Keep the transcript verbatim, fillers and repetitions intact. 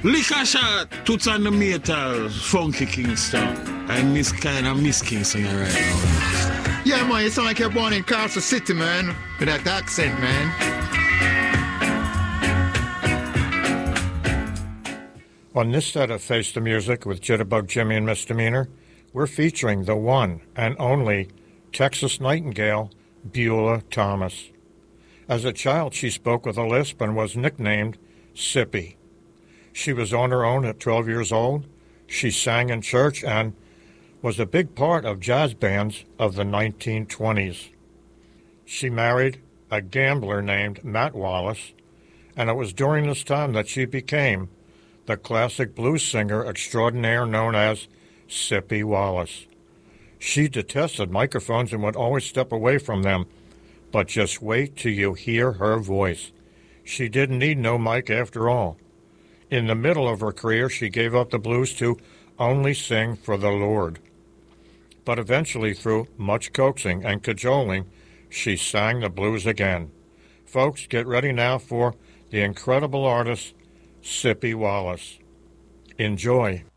Liquor shot, toots on the metal, funky Kingston. I miss kind of miss Kingston right now. Yeah, man, you sound like you're born in Castle City, man. With that accent, man. On this set of Face the Music with Jitterbug Jimmy and Misdemeanor, we're featuring the one and only Texas Nightingale, Beulah Thomas. As a child, she spoke with a lisp and was nicknamed Sippy. She was on her own at twelve years old. She sang in church and was a big part of jazz bands of the nineteen twenties. She married a gambler named Matt Wallace, and it was during this time that she became the classic blues singer extraordinaire known as Sippy Wallace. She detested microphones and would always step away from them, but just wait till you hear her voice. She didn't need no mic after all. In the middle of her career, she gave up the blues to only sing for the Lord. But eventually, through much coaxing and cajoling, she sang the blues again. Folks, get ready now for the incredible artist, Sippy Wallace. Enjoy.